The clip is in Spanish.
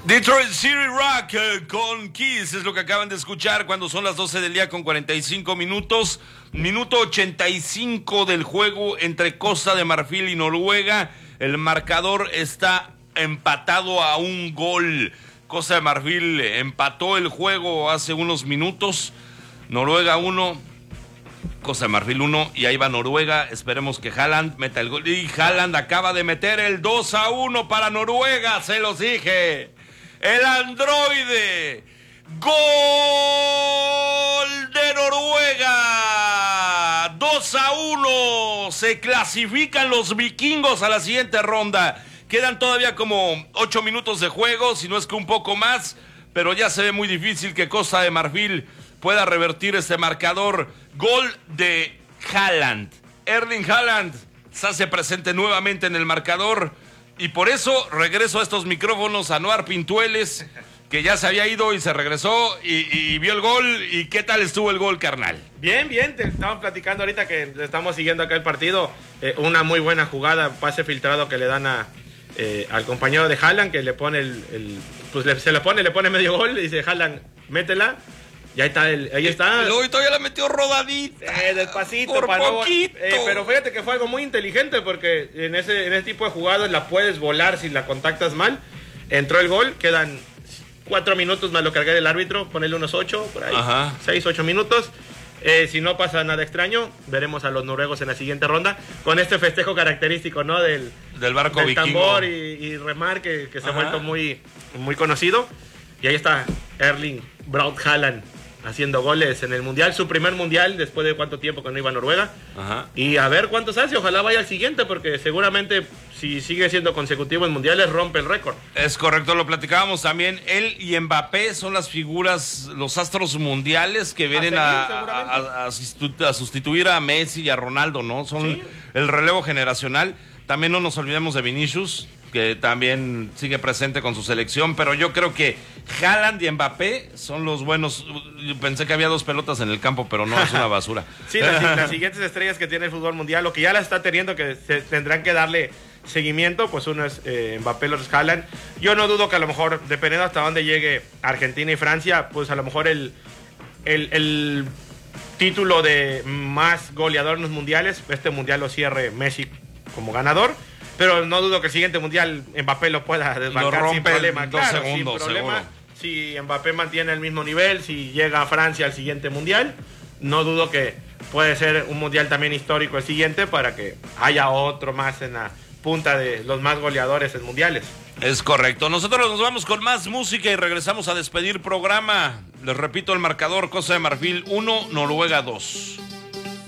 Detroit City Rock con Kiss es lo que acaban de escuchar cuando son las 12 del día con 45 minutos. Minuto 85 del juego entre Costa de Marfil y Noruega. El marcador está empatado a un gol. Costa de Marfil empató el juego hace unos minutos. Noruega 1, Costa de Marfil 1, y ahí va Noruega. Esperemos que Haaland meta el gol. Y Haaland acaba de meter el 2-1 para Noruega, se los dije. El androide. Gol de Noruega. 2-1. Se clasifican los vikingos a la siguiente ronda. Quedan todavía como 8 minutos de juego, si no es que un poco más, pero ya se ve muy difícil que Costa de Marfil pueda revertir este marcador. Gol de Haaland. Erling Haaland se hace presente nuevamente en el marcador. Y por eso regreso a estos micrófonos a Noar Pintueles, que ya se había ido y se regresó y vio el gol. ¿Y qué tal estuvo el gol, carnal? Bien, te estamos platicando ahorita que estamos siguiendo acá el partido. Una muy buena jugada, pase filtrado que le dan al compañero de Haaland, que le pone le pone medio gol, y dice Haaland, métela. Y ahí está. Y todavía la metió rodadita. Despacito. Por poquito. Pero fíjate que fue algo muy inteligente, porque en ese tipo de jugadas la puedes volar si la contactas mal. Entró el gol, quedan 4 minutos más lo cargar el árbitro, ponerle unos 8, por ahí. 6, 8 minutos. Si no pasa nada extraño, veremos a los noruegos en la siguiente ronda con este festejo característico, ¿no? Del barco vikingo. Tambor y remar que se ha vuelto muy, muy conocido. Y ahí está Erling Braut Haaland haciendo goles en el Mundial, su primer Mundial después de cuánto tiempo que no iba a Noruega. Y a ver cuántos hace, ojalá vaya al siguiente, porque seguramente si sigue siendo consecutivo en Mundiales rompe el récord. Es correcto, lo platicábamos también. Él y Mbappé son las figuras, los astros mundiales que vienen a sustituir a Messi y a Ronaldo, ¿no? Son el relevo generacional. También no nos olvidemos de Vinicius, que también sigue presente con su selección, pero yo creo que Haaland y Mbappé son los buenos. Yo pensé que había 2 pelotas en el campo, pero no, es una basura. Sí, las siguientes estrellas que tiene el fútbol mundial, lo que ya la está teniendo, que tendrán que darle seguimiento, pues uno es Mbappé, el otro es Haaland. Yo no dudo que a lo mejor, dependiendo hasta dónde llegue Argentina y Francia, pues a lo mejor el título de más goleador en los mundiales, este mundial lo cierre Messi como ganador. Pero no dudo que el siguiente mundial Mbappé lo pueda desbancar sin problema. En 2 segundos, sin problema. Seguro. Si Mbappé mantiene el mismo nivel, si llega a Francia al siguiente mundial, no dudo que puede ser un mundial también histórico el siguiente, para que haya otro más en la punta de los más goleadores en mundiales. Es correcto. Nosotros nos vamos con más música y regresamos a despedir programa. Les repito el marcador: Costa de Marfil 1, Noruega 2.